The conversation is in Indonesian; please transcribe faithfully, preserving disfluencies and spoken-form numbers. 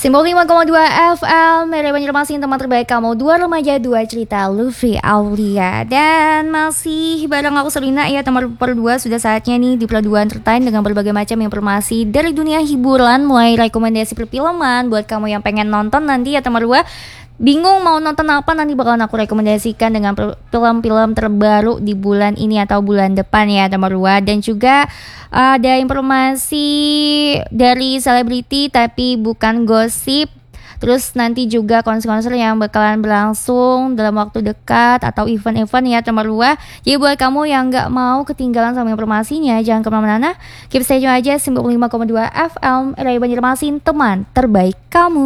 Simbol lima koma dua F M, Mereka Banjarmasin, teman terbaik kamu. Dua remaja, dua cerita, Lutfi Aulia. Dan masih bareng aku Selina ya, teman berdua. Sudah saatnya nih di Peladuan Entertain dengan berbagai macam informasi dari dunia hiburan. Mulai rekomendasi perfilman buat kamu yang pengen nonton nanti ya teman berdua. Bingung mau nonton apa, nanti bakalan aku rekomendasikan dengan film-film terbaru di bulan ini atau bulan depan ya teman berdua. Dan juga ada informasi dari selebriti tapi bukan gosip. Terus nanti juga konser-konser yang bakalan berlangsung dalam waktu dekat atau event-event ya teman berdua. Jadi buat kamu yang gak mau ketinggalan sama informasinya, jangan kemana-mana. Keep stay tune aja, Simbol lima koma dua F M, Rai Banjarmasin, teman terbaik kamu.